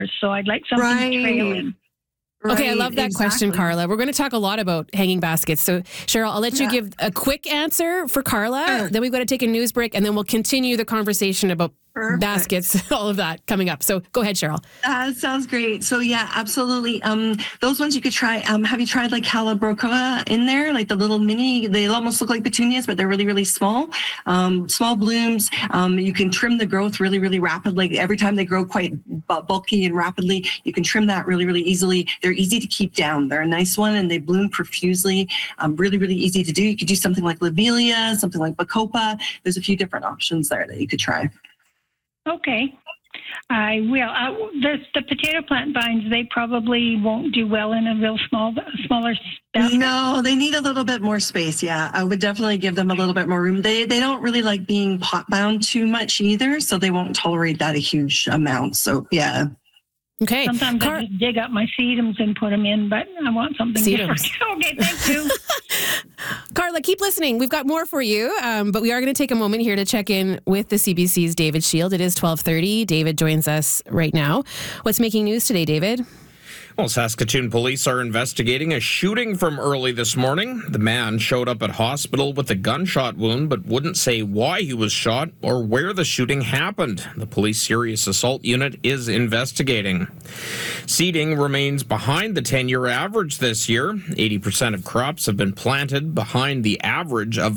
So I'd like something trailing. Okay, I love that question, Carla. We're going to talk a lot about hanging baskets. So, Cheryl, I'll let you give a quick answer for Carla. Then we've got to take a news break, and then we'll continue the conversation about baskets, all of that coming up. So go ahead, Cheryl. Sounds great. So yeah, absolutely. Those ones you could try. Have you tried like Calibrachoa in there? Like the little mini, they almost look like petunias, but they're really, really small. Small blooms. You can trim the growth really, really rapidly. Every time they grow quite bulky and rapidly, you can trim that really, really easily. They're easy to keep down. They're a nice one and they bloom profusely. Really, really easy to do. You could do something like lobelia, something like bacopa. There's a few different options there that you could try. Okay, I will. The potato plant vines, they probably won't do well in a real smaller basket. No, they need a little bit more space. Yeah, I would definitely give them a little bit more room. They don't really like being pot bound too much either, so they won't tolerate that a huge amount. So yeah. Okay. Sometimes I just dig up my sedums and put them in, but I want something different. Okay, thank you. Carla, keep listening. We've got more for you, but we are going to take a moment here to check in with the CBC's David Shield. It is 12:30. David joins us right now. What's making news today, David? Well, Saskatoon police are investigating a shooting from early this morning. The man showed up at hospital with a gunshot wound, but wouldn't say why he was shot or where the shooting happened. The police serious assault unit is investigating. Seeding remains behind the 10-year average this year. 80% of crops have been planted behind the average of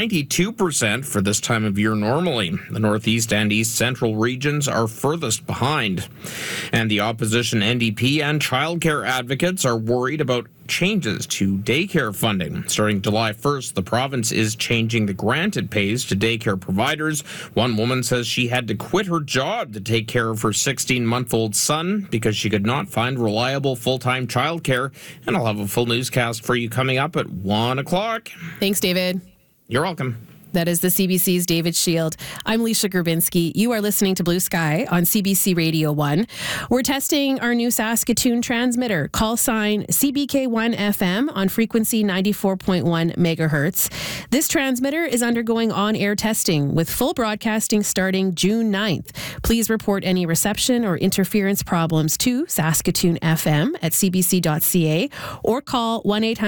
92% for this time of year normally. The Northeast and East Central regions are furthest behind. And the opposition NDP and childcare advocates are worried about changes to daycare funding. Starting July 1st, the province is changing the grant it pays to daycare providers. One woman says she had to quit her job to take care of her 16-month-old son because she could not find reliable full-time childcare. And I'll have a full newscast for you coming up at 1 o'clock. Thanks, David. You're welcome. That is the CBC's David Shield. I'm Leisha Grabinski. You are listening to Blue Sky on CBC Radio 1. We're testing our new Saskatoon transmitter. Call sign CBK1 FM on frequency 94.1 megahertz. This transmitter is undergoing on-air testing with full broadcasting starting June 9th. Please report any reception or interference problems to Saskatoon FM at cbc.ca or call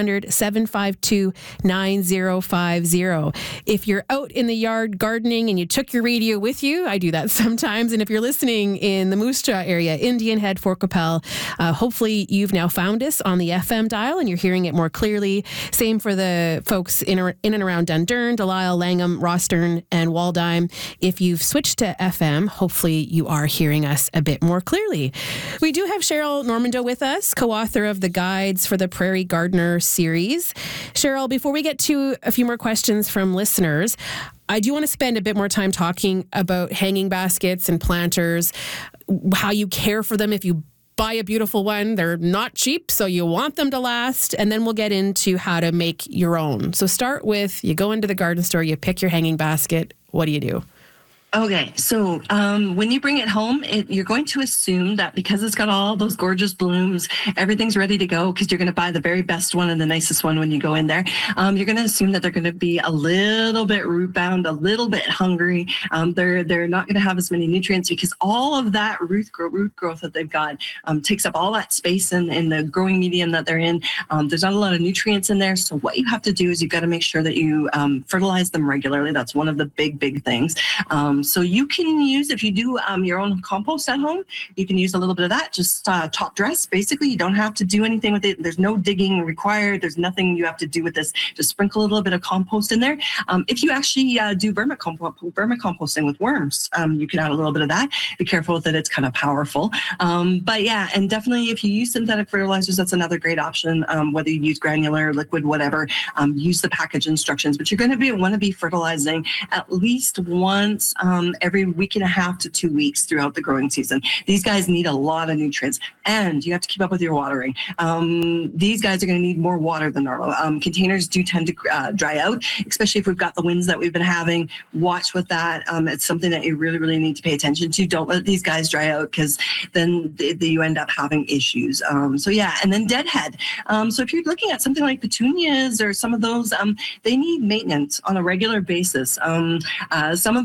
1-800-752-9050. If you're out in the yard gardening and you took your radio with you, I do that sometimes. And if you're listening in the Moose Jaw area, Indian Head, Fort Qu'Appelle, hopefully you've now found us on the FM dial and you're hearing it more clearly. Same for the folks in and around Dundurn, Delisle, Langham, Rostern, and Waldheim. If you've switched to FM, hopefully you are hearing us a bit more clearly. We do have Cheryl Normando with us, co-author of the Guides for the Prairie Gardener series. Cheryl, before we get to a few more questions from listeners, I do want to spend a bit more time talking about hanging baskets and planters, how you care for them if you buy a beautiful one. They're not cheap, so you want them to last, and then we'll get into how to make your own. So start with, you go into the garden store, you pick your hanging basket. What do you do? Okay, so when you bring it home, you're going to assume that because it's got all those gorgeous blooms, everything's ready to go because you're going to buy the very best one and the nicest one when you go in there. You're going to assume that they're going to be a little bit root bound, a little bit hungry. They're not going to have as many nutrients because all of that root growth that they've got takes up all that space in the growing medium that they're in. There's not a lot of nutrients in there. So what you have to do is you've got to make sure that you fertilize them regularly. That's one of the big things. So you can use, if you do your own compost at home, you can use a little bit of that, just top dress. Basically, you don't have to do anything with it. There's no digging required. There's nothing you have to do with this. Just sprinkle a little bit of compost in there. If you actually do vermicomposting with worms, you can add a little bit of that. Be careful with it. It's kind of powerful. But yeah, and definitely if you use synthetic fertilizers, that's another great option. Whether you use granular, liquid, whatever, use the package instructions. But you're going to want to be fertilizing at least once every week and a half to 2 weeks throughout the growing season. These guys need a lot of nutrients, and you have to keep up with your watering. These guys are going to need more water than normal. Containers do tend to dry out, especially if we've got the winds that we've been having. Watch with that. It's something that you really need to pay attention to. Don't let these guys dry out because then you end up having issues. So yeah, and then deadhead. So if you're looking at something like petunias or some of those, they need maintenance on a regular basis. Some of them, like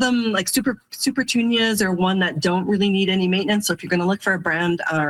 Super Tunias are one that don't really need any maintenance. So if you're going to look for a brand